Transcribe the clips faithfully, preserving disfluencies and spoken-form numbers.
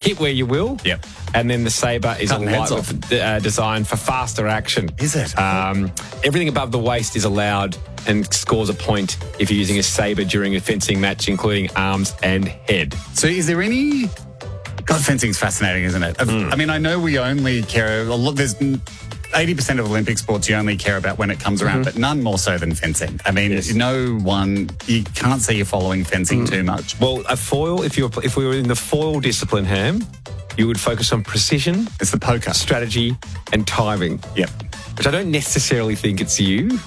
hit where you will. Yep. And then the sabre is Cutting a heads light off. with, uh, designed for faster action. Is it? Um, everything above the waist is allowed and scores a point if you're using a sabre during a fencing match, including arms and head. So is there any... God, fencing's fascinating, isn't it? Mm. I mean, I know we only care... A lot, there's eighty percent of Olympic sports you only care about when it comes around, Mm-hmm. but none more so than fencing. I mean, Yes. no one... You can't say you're following fencing Mm. too much. Well, a foil, if, you're, if we were in the foil discipline, Ham, you would focus on precision, It's the poker. strategy and timing, Yep. which I don't necessarily think it's you.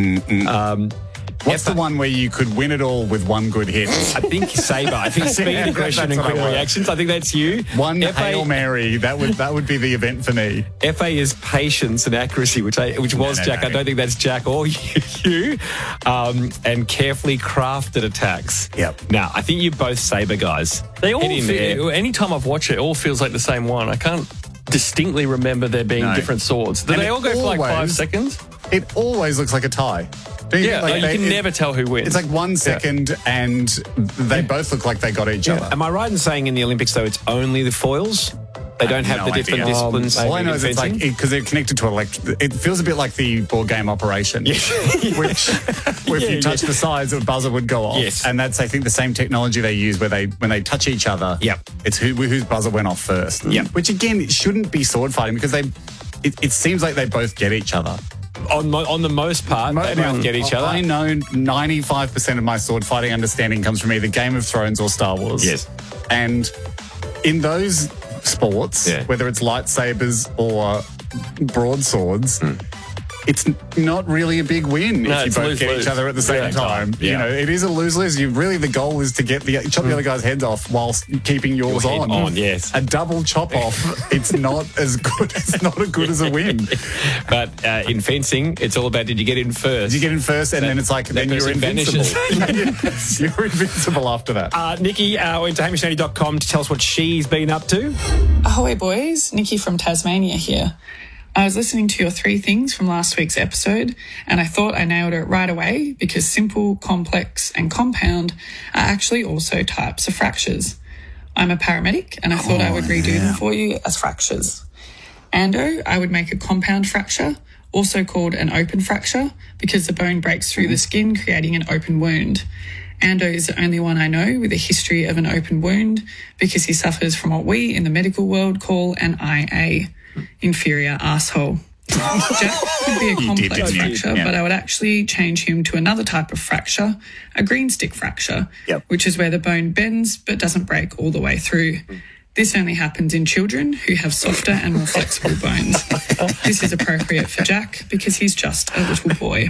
Um, What's the one where you could win it all with one good hit? I think sabre. I think speed, Yeah, aggression that's and what I quick want. reactions. I think that's you. One F A Hail Mary. That would that would be the event for me. F A is patience and accuracy, which I, which was no, Jack. no. I don't think that's Jack or you. Um, and carefully crafted attacks. Yep. Now, I think you're both sabre guys. They all Head in there. feel, anytime I've watched it, it all feels like the same one. I can't distinctly remember there being No. different swords. Do And they it all go for like five always- seconds? It always looks like a tie. Don't Yeah, think, like, they- you can it- never tell who wins. It's like one second and they both look like they got each other. Am I right in saying in the Olympics, though, it's only the foils? They don't have no the different idea. disciplines. Um, All I know in is it's like, fencing? because they're connected to elect. It feels a bit like the board game Operation, which where if Yeah, you touch yeah. the sides, a buzzer would go off. Yes. And that's, I think, the same technology they use where they, when they touch each other, Yep. it's who, whose buzzer went off first. Yep. Which, again, it shouldn't be sword fighting because they, it, it seems like they both get each other. on, mo- on the most part, they Now, both get each other. I know ninety-five percent of my sword fighting understanding comes from either Game of Thrones or Star Wars. Yes. And in those sports, Yeah. whether it's lightsabers or broadswords, it's n- not really a big win No, if you it's both lose, get lose. each other at the same Yeah. time. You Yeah. know, it is a lose-lose. You really, the goal is to get the chop the other guy's head off whilst keeping yours Your head on. on, yes. A double chop off, it's not as good. It's not as good as a win. But uh, in fencing, it's all about did you get in first? You get in first, and That- then it's like, that then you're person invincible. vanishes. You're invincible after that. Uh, Nikki uh, went to hamish dot com to tell us what she's been up to. Ahoy, boys. Nikki from Tasmania here. I was listening to your three things from last week's episode, and I thought I nailed it right away because simple, complex, and compound are actually also types of fractures. I'm a paramedic, and I thought I would redo them for you as fractures. Ando, I would make a compound fracture, also called an open fracture, because the bone breaks through the skin, creating an open wound. Ando is the only one I know with a history of an open wound because he suffers from what we in the medical world call an I A, inferior asshole. Jack could be a did, complex didn't you? fracture, Yeah. but I would actually change him to another type of fracture, a green stick fracture, Yep. which is where the bone bends but doesn't break all the way through. This only happens in children who have softer and more flexible bones. This is appropriate for Jack because he's just a little boy.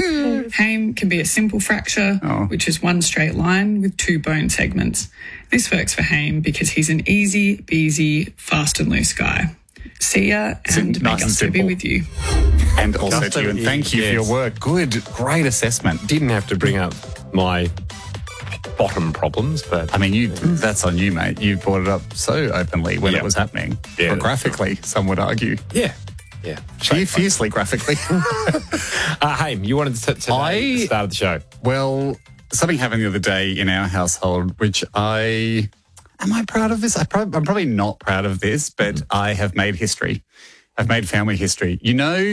Haim can be a simple fracture, Oh. which is one straight line with two bone segments. This works for Haim because he's an easy, beasy, fast and loose guy. See ya, and Sim- may nice and gusto be simple. with you. And also Gusto to you, and is- thank you for your yes. work. Good, great assessment. Didn't have to bring up my bottom problems, but I mean, you that's on you, mate. You brought it up so openly when Yeah. it was happening. Yeah. Or graphically, some would argue. yeah, yeah. Fe- Fiercely graphically. Uh, Haim, you wanted to, to I- the start of the show. Well, something happened the other day in our household, which I... Am I proud of this? I prob- I'm probably not proud of this, but I have made history. I've made family history. You know,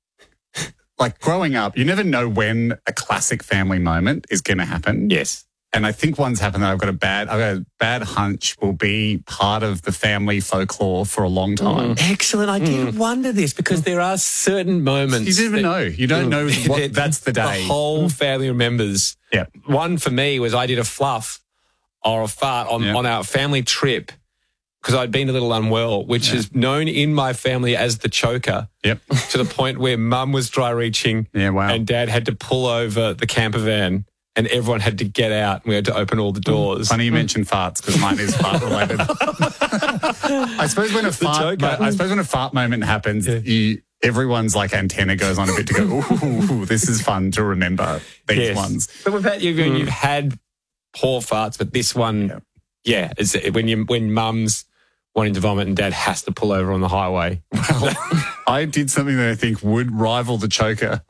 like growing up, you never know when a classic family moment is going to happen. Yes. And I think one's happened that I've got a bad, I've got a bad hunch will be part of the family folklore for a long time. Excellent. I did wonder this because there are certain moments. You never that- know. You don't know what that that's the day. The whole family remembers. Yeah. One for me was I did a fluff or a fart on, Yeah. on our family trip because I'd been a little unwell, which is known in my family as the choker. Yep. To the point where mum was dry reaching Yeah, wow. and dad had to pull over the camper van and everyone had to get out and we had to open all the doors. Funny you mentioned farts because mine is fart related. I suppose when a fart, joker. I suppose when a fart moment happens, you, everyone's like antenna goes on a bit to go, ooh, this is fun to remember these Yes. ones. But we've had, you've, you've had poor farts, but this one, yeah, is when you when mum's wanting to vomit and dad has to pull over on the highway. Well, I did something that I think would rival the choker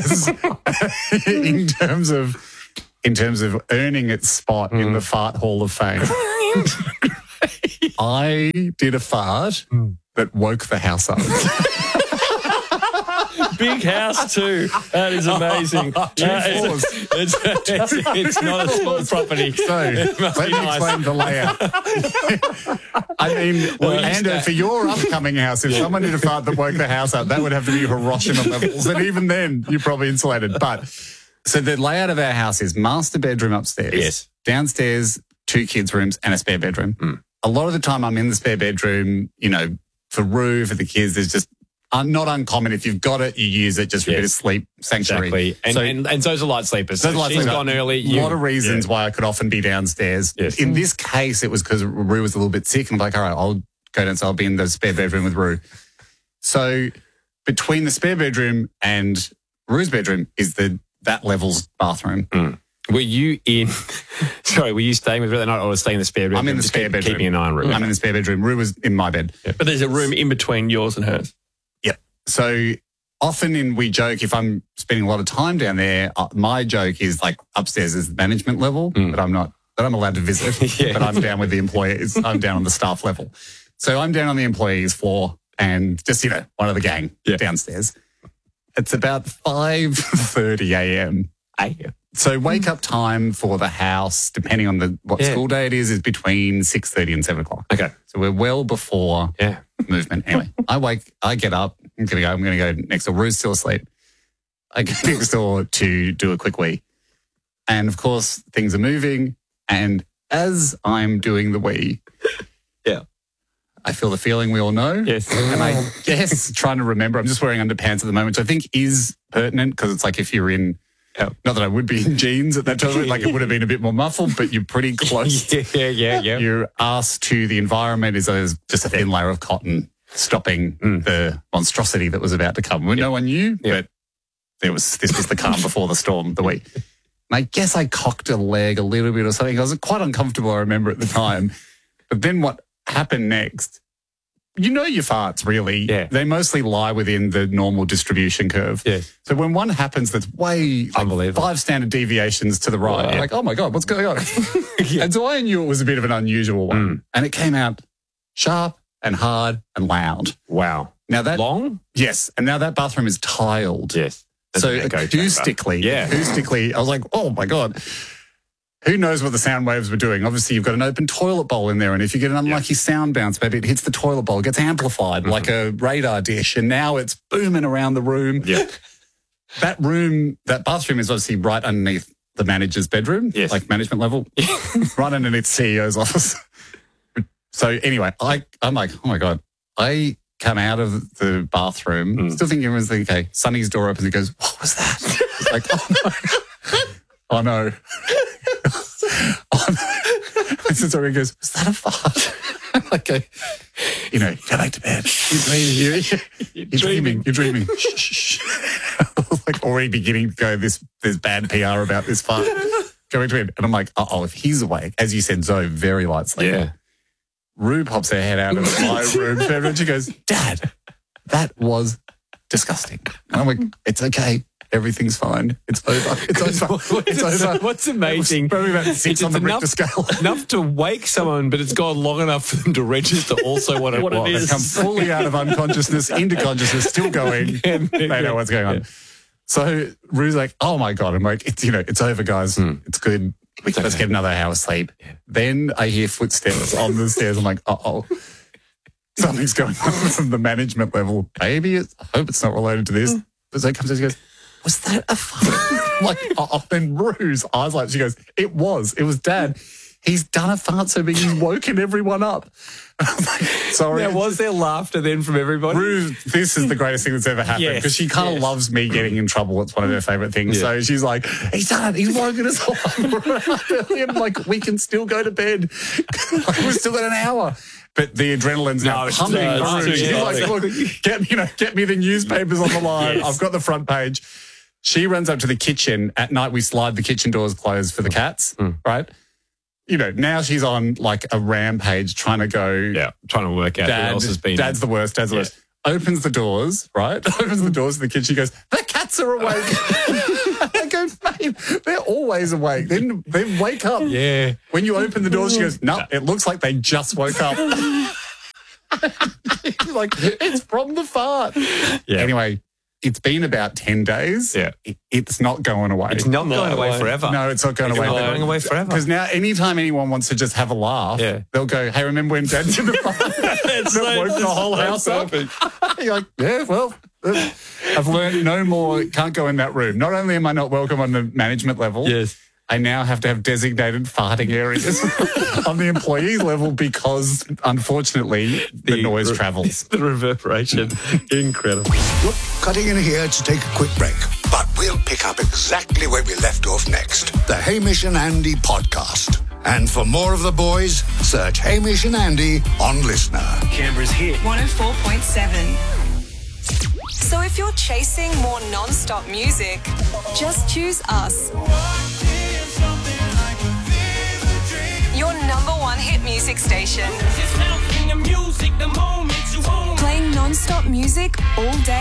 in terms of in terms of earning its spot in the Fart Hall of Fame. I did a fart that woke the house up. Big house too. That is amazing. Uh, floors. it's, it's, it's, it's not a small property. So let me nice. explain the layout. I mean, well, and uh, for your upcoming house, if someone did a fart that woke the house up, that would have to be Hiroshima levels. And even then, you're probably insulated. But so the layout of our house is master bedroom upstairs. Yes. Downstairs, two kids' rooms and a spare bedroom. Mm. A lot of the time I'm in the spare bedroom, you know, for Rue, for the kids, there's just Uh, not uncommon. If you've got it, you use it just for yes. a bit of sleep sanctuary. Exactly. And, so, and, and so's a light sleeper. So Those light she's sleeper. gone early. A lot of reasons yeah. why I could often be downstairs. Yes. In this case, it was because Rue was a little bit sick. And I'm like, all right, I'll go downstairs. I'll be in the spare bedroom with Rue. So between the spare bedroom and Rue's bedroom is the that level's bathroom. Mm. Were you in, sorry, were you staying with her that night or staying in the spare bedroom? I'm in the Just spare keep, bedroom. Keeping an eye on Rue. I'm in the spare bedroom. Rue was in my bed. Yep. But there's a room in between yours and hers. Yep. So often in we joke, if I'm spending a lot of time down there, uh, my joke is like upstairs is the management level, Mm. but I'm not, that I'm allowed to visit, Yeah. but I'm down with the employees. I'm down on the staff level. So I'm down on the employees floor and just, you know, one of the gang Yeah. downstairs. It's about five thirty a.m. So wake up time for the house, depending on the what Yeah. school day it is, is between six thirty and seven o'clock. Okay. So we're well before Yeah. movement. Anyway, I wake, I get up, I'm going to go, I'm going to go next door. Rue's still asleep. I go next door to do a quick wee. And of course, things are moving. And as I'm doing the wee, Yeah. I feel the feeling we all know. Yes. And I guess trying to remember, I'm just wearing underpants at the moment, which I think is pertinent because it's like if you're in, Yeah. not that I would be in jeans at that time, like it would have been a bit more muffled, but you're pretty close. yeah, yeah, yeah, yeah. Your ass to the environment is there's just a thin layer of cotton stopping Mm. the monstrosity that was about to come. No one knew, Yeah. but there was this was the calm before the storm, the week. And I guess I cocked a leg a little bit or something. I was quite uncomfortable, I remember at the time. But then what happened next? You know your farts, really. Yeah. They mostly lie within the normal distribution curve. Yeah. So when one happens that's way like Unbelievable. five standard deviations to the right, Wow. you're like, oh my God, what's going on? And so I knew it was a bit of an unusual one. Mm. And it came out sharp and hard and loud. Wow. Now that, Long? yes. And now that bathroom is tiled. Yes. That's So an echo acoustically, chamber. Yeah. acoustically, I was like, oh my God. Who knows what the sound waves were doing? Obviously, you've got an open toilet bowl in there, and if you get an unlucky sound bounce, maybe it hits the toilet bowl, it gets amplified Mm-hmm. like a radar dish, and now it's booming around the room. Yeah. That room, that bathroom is obviously right underneath the manager's bedroom, Yes. like management level, right underneath C E O's office. So anyway, I, I'm like, oh my God. I come out of the bathroom, Mm. still thinking everyone's thinking, okay, Sonny's door opens, he goes, what was that? It's like, oh no. Oh no. oh, no. And so Tori goes, was that a fart? I'm like, okay. You know, go back to bed. You're dreaming. You're, you're, you're dreaming. You're dreaming. Shh, shh, shh. I was like already beginning to go, this, there's bad P R about this fart. Go back to bed. And I'm like, uh-oh, if he's awake, as you said, Zoe, very light sleeper. Yeah. Rue pops her head out of my room and she goes, Dad, that was disgusting. And I'm like, it's okay. Everything's fine. It's over. It's over. It's over. What's amazing? Probably about six It's on the enough- Richter scale. Enough to wake someone, but it's gone long enough for them to register also what it What it was. is. They've come fully out of unconsciousness into consciousness, still going. They know what's going on. So Rue's like, oh my God. I'm like, it's, you know, it's over, guys. It's good. We can, let's get another hour sleep. Then I hear footsteps on the stairs. I'm like, uh-oh. Something's going on from the management level. Maybe it's, I hope it's not related to this. But Zoe comes in and she goes, was that a fart? I'm like, oh, then Rue's eyes like, she goes, it was. It was Dad. He's done a fart so big he's woken everyone up. And I was like, sorry. Now, was there laughter then from everybody? Rue, this is the greatest thing that's ever happened Yes, because she kind of yes. loves me getting in trouble. It's one of her favourite things. Yeah. So she's like, he's done it. He's woken us up. I'm like, we can still go to bed. We've still got an hour. But the adrenaline's now No, it's pumping too- through. it's too She's like, exciting. look, get, you know, get me the newspapers on the line. Yes. I've got the front page. She runs up to the kitchen. At night, we slide the kitchen doors closed for the cats, Mm. right? You know, now she's on like a rampage trying to go, Yeah, trying to work out Dad, who else has been. Dad's the worst, Dad's the Yeah. worst. Opens the doors, right? Opens the doors to the kitchen. She goes, the cats are awake. I go, mate, mean, they're always awake. Then they wake up. Yeah. When you open the door, she goes, no, it looks like they just woke up. Like, it's from the fart. Yeah. Anyway, it's been about ten days. Yeah. It, it's not going away. It's not No, going it away won't. forever. No, it's not going It's away. not going away forever. Because now, anytime anyone wants to just have a laugh, Yeah. they'll go, hey, remember when Dad did the fart? that so- woke the whole so house up? perfect. You're like, yeah, well, uh, I've learned no more, can't go in that room. Not only am I not welcome on the management level, Yes. I now have to have designated farting areas on the employee level because, unfortunately, the, noise re- travels. The reverberation. Incredible. Look, cutting in here to take a quick break, but we'll pick up exactly where we left off next. The Hamish and Andy podcast. And for more of the boys, search Hamish and Andy on Listener. Canberra's hit. one oh four point seven. So if you're chasing more non-stop music, just choose us. Your number one hit music station. Playing non-stop music all day.